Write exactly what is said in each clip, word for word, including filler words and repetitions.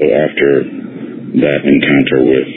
after that encounter with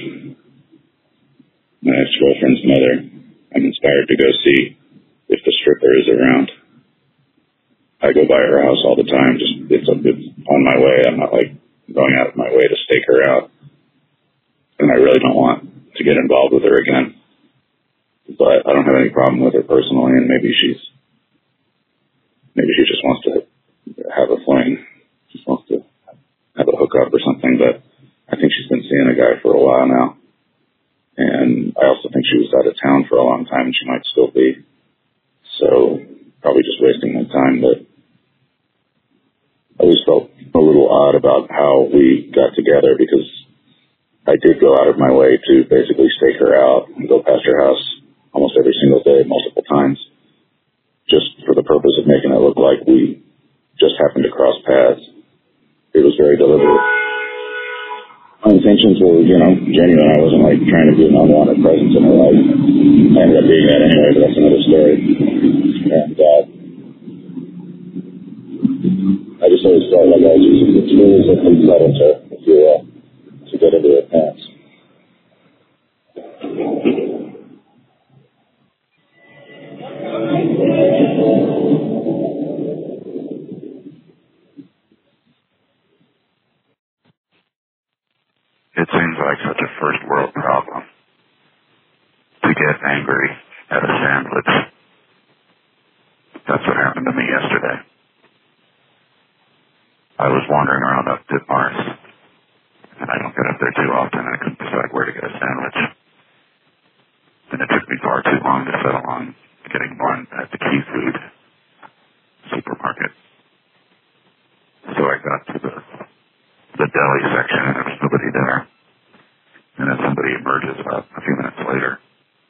my ex-girlfriend's mother, I'm inspired to go see if the stripper is around. I go by her house all the time. Just it's, it's on my way. I'm not like going out of my way to stake her out. And I really don't want to get involved with her again. But I don't have any problem with her personally, and maybe she's maybe she just wants to have a fling. Just wants to have a hookup or something. But I think she's been seeing a guy for a while now. And I also think she was out of town for a long time, and she might still be. So probably just wasting my time. But I always felt a little odd about how we got together, because I did go out of my way to basically stake her out and go past her house almost every single day, multiple times, just for the purpose of making it look like we just happened to cross paths. It was very deliberate. My intentions were, you know, genuine. I wasn't like trying to be an unwanted presence in her life. I ended up being that anyway, but that's another story. And uh, I just always felt like I was using the tools of entitled to, if you will, to get into her pants. It seems like such a first world problem to get angry at a sandwich. That's what happened to me yesterday. I was wandering around up Ditmars, and I don't get up there too often, and I couldn't decide where to get a sandwich. And it took me far too long to settle on getting one at the Key Food supermarket. So I got to the the deli section, and there was nobody there. And then somebody emerges about a few minutes later.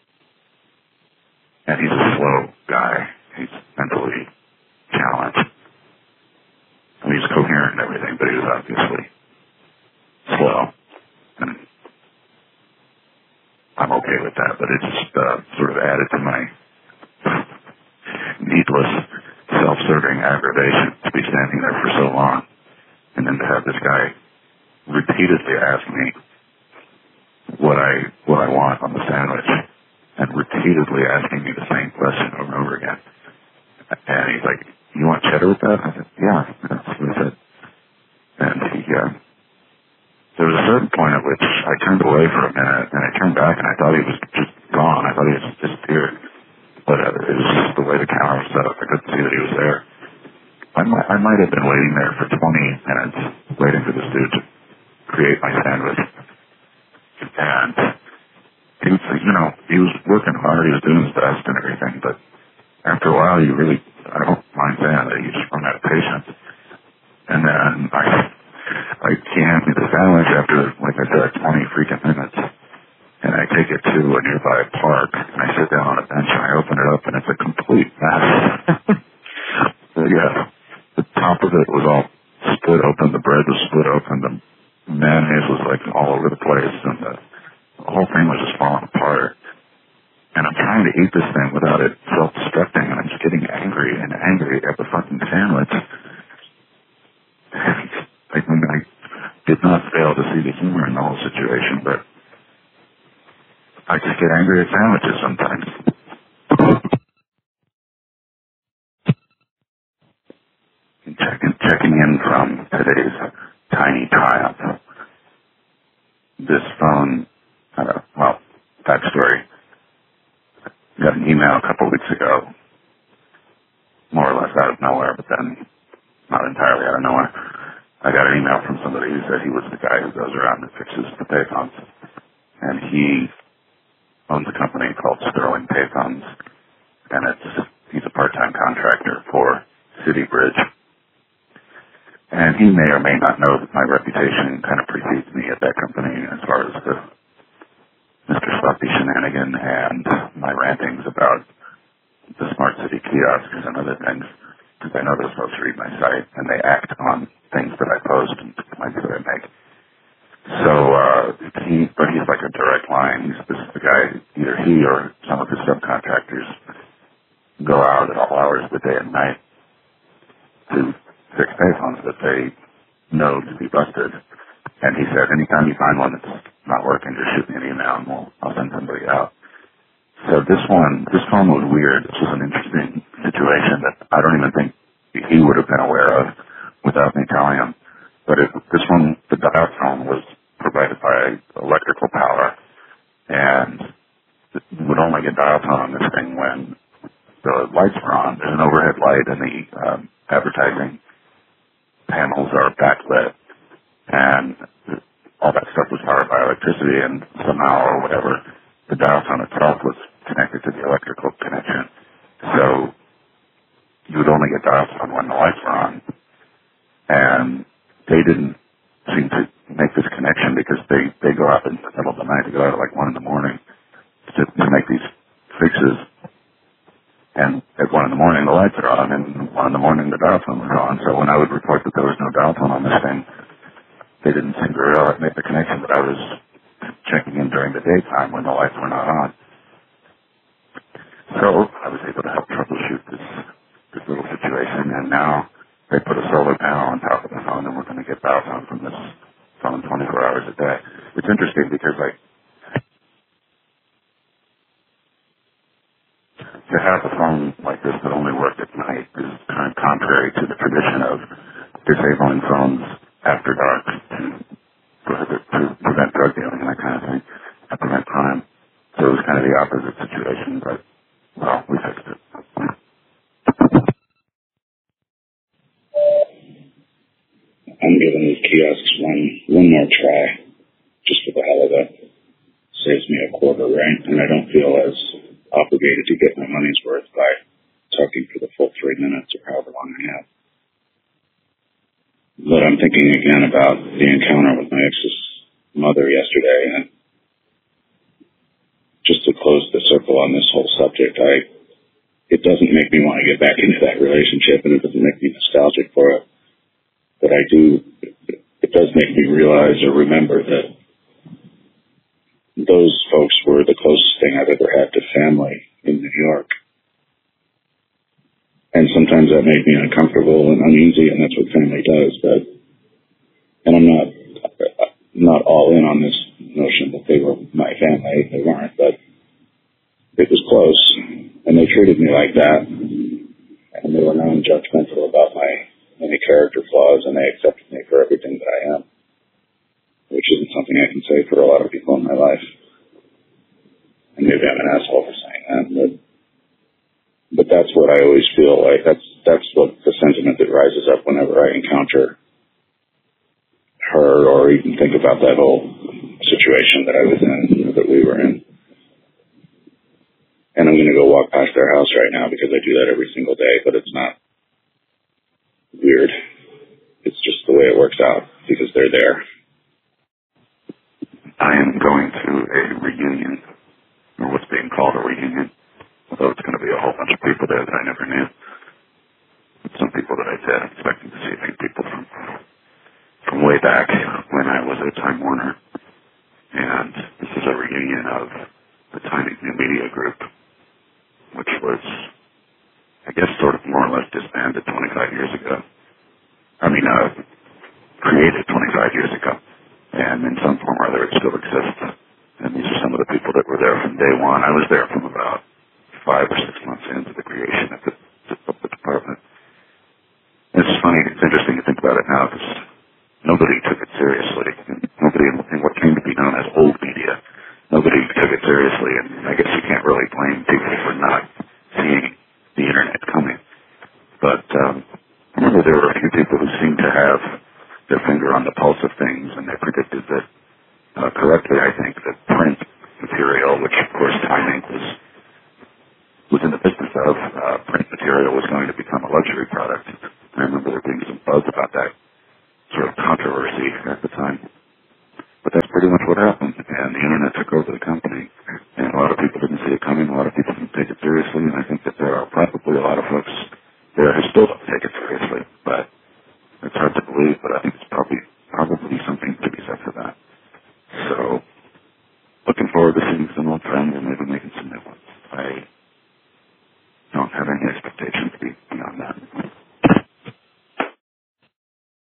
And he's a slow guy. He's mentally challenged. I mean, he's coherent and everything, but he was obviously slow. And I'm okay with that, but it just uh, sort of added to my needless, self-serving aggravation to be standing there for so long. And then to have this guy repeatedly ask me what I what I want on the sandwich, and repeatedly asking me the same question over and over again. And he's like, "You want cheddar with that?" I said, "Yeah, that's what he said." And he, uh, there was a certain point at which I turned away for a minute, and I turned back, and I thought he was just gone. I thought he had just disappeared. But uh, it was just the way the counter was set up. I couldn't see that he was there. I might, I might have been waiting there for twenty minutes, waiting for this dude to create my sandwich. And he was, you know, he was working hard, he was doing his best and everything, but after a while, you really, I don't mind saying that, you just run out of patience. And then I, like, he hands me the sandwich after, like I said, twenty freaking minutes. And I take it to a nearby park, and I sit down on a bench, and I open it up, and it's a complete mess. So, yeah, the top of it was all split open, the bread was split open, the mayonnaise was, like, all over the place, and the, the whole thing was just falling apart. And I'm trying to eat this thing without it self-destructing, and I'm just getting angry and angry at the fucking sandwich. I mean, I did not fail to see the humor in the whole situation, but I just get angry at sandwiches sometimes. Checking, checking in from today's tiny triumph. This phone, uh, well, backstory. Got an email a couple of weeks ago, more or less out of nowhere, but then not entirely out of nowhere. I got an email from somebody who said he was the guy who goes around and fixes the payphones. And he owns a company called Sterling Payphones, and it's he's a part-time contractor for City Bridge. And he may or may not know that my reputation kind of precedes me at that company as far as the Mister Sloppy Shenanigan and my rantings about the smart city kiosks and other things, because I know those folks read my site and they act on things that I post and comments that I make. So, uh, he, but he's like a direct line. He's, this is the guy, either he or some of his subcontractors go out at all hours of the day and night to fix payphones that they know to be busted. And he said, anytime you find one that's not working, just shoot me an email and we'll, I'll send somebody out. So this one, this phone was weird. This was an interesting situation that I don't even think he would have been aware of without me telling him. But it, this one, the dial tone was provided by electrical power, and you would only get dial tone on this thing when the lights were on. There's an overhead light, and the um, advertising panels are backlit, and all that stuff was powered by electricity, and somehow or whatever, the dial tone itself was connected to the electrical connection. So you would only get dial tone when the lights were on. And they didn't seem to make this connection because they, they go out in the middle of the night. They go out at like one in the morning to, to make these fixes. And at one in the morning, the lights are on, and one in the morning, the dial tone was on. So when I would report that there was no dial tone on this thing, they didn't seem to realize, make the connection that I was checking in during the daytime when the lights were not on. So I was able to help troubleshoot this, this little situation, and now they put a solar panel on top of the phone, and we're going to get dial tone from this phone twenty-four hours a day. It's interesting because, like, to have a phone like this that only worked at night is kind of contrary to the tradition of disabling phones after dark to, prohibit, to prevent drug dealing and that kind of thing, to prevent crime. So it was kind of the opposite situation, but, well, we fixed it. I'm giving these kiosks one, one more try, just for the hell of it. Saves me a quarter, right? And I don't feel as obligated to get my money's worth by talking for the full three minutes or however long I have. But I'm thinking again about the encounter with my ex's mother yesterday, and just to close the circle on this whole subject, I it doesn't make me want to get back into that relationship, and it doesn't make me nostalgic for it. But I do, it does make me realize or remember that those folks were the closest thing I've ever had to family in New York. And sometimes that made me uncomfortable and uneasy, and that's what family does. But, and I'm not, not all in on this notion that they were my family. They weren't, but it was close, and they treated me like that, and they were non-judgmental about my many character flaws, and they accepted me for everything that I am, which isn't something I can say for a lot of people in my life. And maybe I'm an asshole for saying that, but, but that's what I always feel like. That's that's what the sentiment that rises up whenever I encounter her, or even think about that whole situation that I was in, that we were in. And I'm going to go walk past their house right now because I do that every single day, but it's not weird. It's just the way it works out because they're there. I am going to a reunion, or what's being called a reunion, although it's going to be a whole bunch of people there that I never knew. Some people that I did, I'm expecting to see a few people from, from way back when I was at Time Warner. And this is a reunion of the tiny new media group, which was, I guess, sort of more or less disbanded twenty-five years ago. I mean, uh, created twenty-five years ago. And in some form or other, it still exists. And these are some of the people that were there from day one. I was there from about five or six months into the creation of the, of the department. And it's funny, it's interesting to think about it now, because nobody took it seriously. Nobody in what came to be known as old media, nobody took it seriously. And I guess you can't really blame people for not seeing the internet coming. But um, I remember there were a few people who seemed to have their finger on the pulse of things, and they predicted that, uh, correctly, I think, that print material, which of course timing was was in the business of, uh, print material was going to become a luxury product. I remember there being some buzz about that sort of controversy at the time. But that's pretty much what happened, and the internet took over the company, and a lot of people didn't see it coming, a lot of people didn't take it seriously, and I think that there are probably a lot of folks there who still don't take it seriously, but it's hard to believe, but I think it's probably probably something to be said for that. So, looking forward to seeing some old friends and maybe making some new ones. I don't have any expectations beyond that.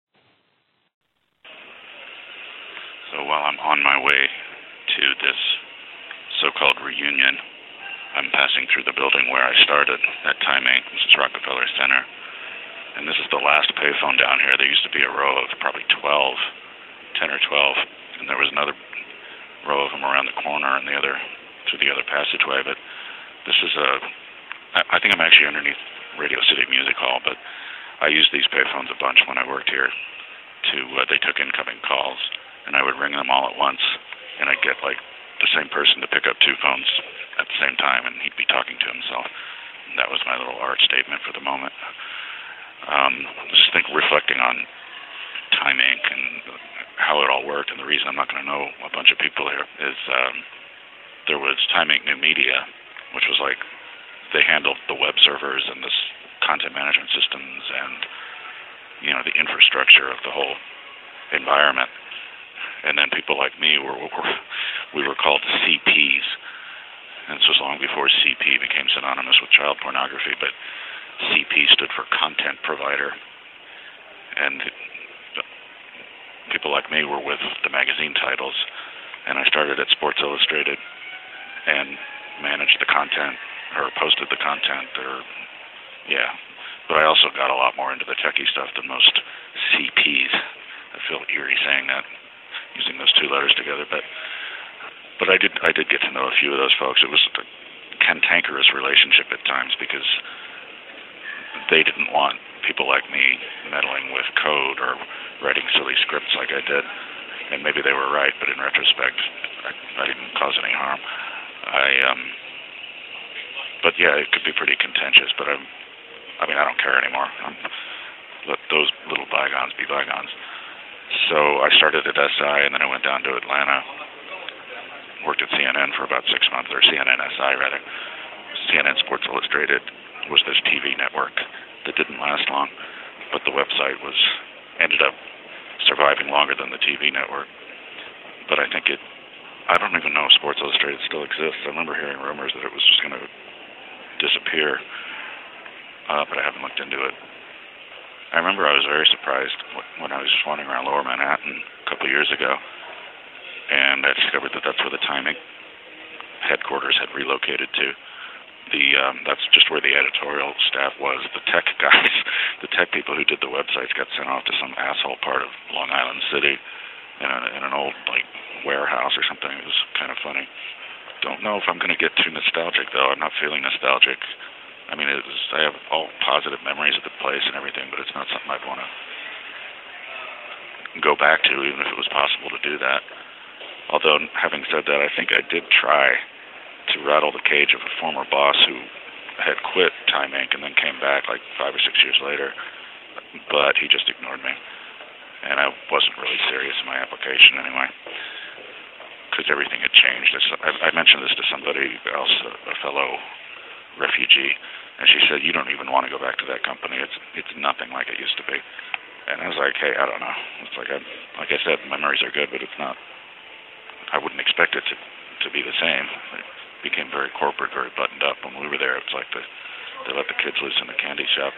So while I'm on my way to this so-called reunion, I'm passing through the building where I started at Time Incorporated. This is Rockefeller Center. And this is the last payphone down here. There used to be a row of probably twelve, ten or twelve, and there was another row of them around the corner and the other through the other passageway. But this is a, I think I'm actually underneath Radio City Music Hall, but I used these payphones a bunch when I worked here. To uh, they took incoming calls, and I would ring them all at once, and I'd get like the same person to pick up two phones at the same time, and he'd be talking to himself. And that was my little art statement for the moment. Um, just think reflecting on Time Incorporated and how it all worked, and the reason I'm not going to know a bunch of people here is um, there was Time Incorporated New Media, which was like they handled the web servers and this content management systems and you know the infrastructure of the whole environment. And then people like me were, were we were called C Ps, and this was long before C P became synonymous with child pornography, but C P stood for Content Provider, and people like me were with the magazine titles, and I started at Sports Illustrated and managed the content, or posted the content, or, yeah, but I also got a lot more into the techie stuff than most C Ps. I feel eerie saying that, using those two letters together, but but I did I did get to know a few of those folks. It was a cantankerous relationship at times, because they didn't want people like me meddling with code or writing silly scripts like I did. And maybe they were right, but in retrospect, I, I didn't cause any harm. I, um, but yeah, it could be pretty contentious, but I'm, I mean, I don't care anymore. I'm, let those little bygones be bygones. So I started at S I, and then I went down to Atlanta, worked at C N N for about six months, or C N N S I rather. C N N Sports Illustrated was this T V network that didn't last long, but the website was ended up surviving longer than the T V network. But I think it, I don't even know if Sports Illustrated still exists. I remember hearing rumors that it was just going to disappear, uh, but I haven't looked into it. I remember I was very surprised when I was just wandering around Lower Manhattan a couple of years ago, and I discovered that that's where the Time Incorporated headquarters had relocated to. The um, that's just where the editorial staff was. The tech guys, the tech people who did the websites, got sent off to some asshole part of Long Island City in, a, in an old like warehouse or something. It was kind of funny. Don't know if I'm going to get too nostalgic though. I'm not feeling nostalgic. I mean, it was, I have all positive memories of the place and everything, but it's not something I'd want to go back to, even if it was possible to do that. Although, having said that, I think I did try to rattle the cage of a former boss who had quit Time Incorporated and then came back like five or six years later, but he just ignored me, and I wasn't really serious in my application anyway, because everything had changed. I, I mentioned this to somebody else, a, a fellow refugee, and she said, "You don't even want to go back to that company. It's it's nothing like it used to be." And I was like, "Hey, I don't know. It's like I like I said, memories are good, but it's not. I wouldn't expect it to to be the same." It became very corporate, very buttoned up. When we were there, it's like the, they let the kids loose in the candy shop.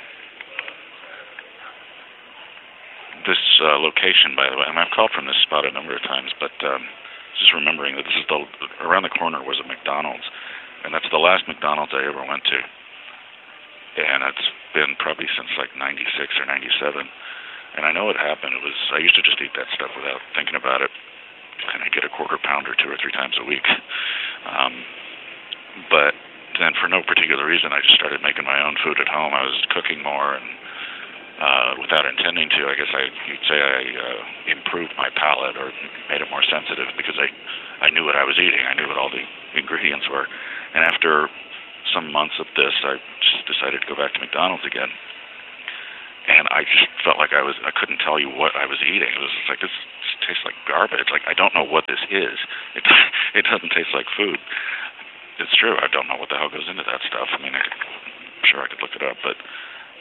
This uh, location, by the way, and I've called from this spot a number of times, but um, just remembering that this is the around the corner was a McDonald's, and that's the last McDonald's I ever went to, and it's been probably since like ninety-six or ninety-seven. And I know it happened. It was I used to just eat that stuff without thinking about it, and I get a quarter pounder two or three times a week. Um, but then, for no particular reason, I just started making my own food at home. I was cooking more, and uh, without intending to, I guess I, you'd say I uh, improved my palate or made it more sensitive, because I, I knew what I was eating. I knew what all the ingredients were. And after some months of this, I just decided to go back to McDonald's again. And I just felt like I was, I couldn't tell you what I was eating. It was just like, this, this tastes like garbage. Like, I don't know what this is. It, it doesn't taste like food. It's true. I don't know what the hell goes into that stuff. I mean, I could, I'm sure I could look it up, but